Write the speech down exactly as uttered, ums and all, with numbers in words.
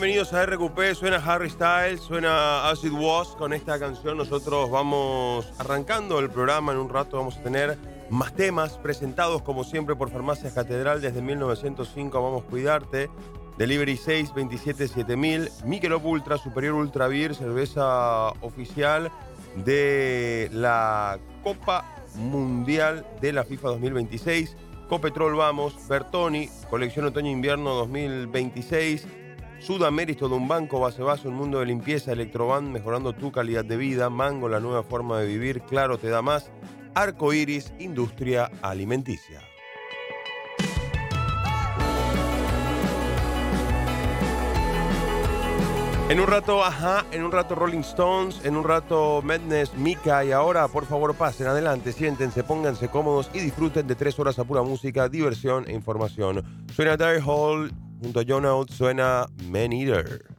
bienvenidos a R Q P. Suena Harry Styles, suena As It Was. Con esta canción nosotros vamos arrancando el programa. En un rato vamos a tener más temas presentados como siempre por Farmacias Catedral desde mil novecientos cinco. Vamos a cuidarte. Delivery seis veintisiete siete mil. Michelob Ultra, Superior Ultra Beer, cerveza oficial de la Copa Mundial de la FIFA dos mil veintiséis. Copetrol Vamos, Bertoni, Colección Otoño-Invierno dos mil veintiséis. Sudaméristo de un banco, Base Vaso, un mundo de limpieza, Electroban, mejorando tu calidad de vida. Mango, la nueva forma de vivir, Claro te da más. Arco Iris, industria alimenticia. En un rato, ajá, en un rato Rolling Stones, en un rato Madness, Mika, y ahora, por favor, pasen adelante, siéntense, pónganse cómodos y disfruten de tres horas a pura música, diversión e información. Suena Dire Hall junto a John Oates, suena Man Eater.